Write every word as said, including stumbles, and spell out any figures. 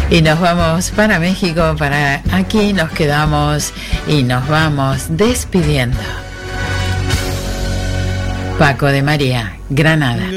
Y nos vamos para México, para aquí nos quedamos y nos vamos despidiendo. Paco de María, Granada.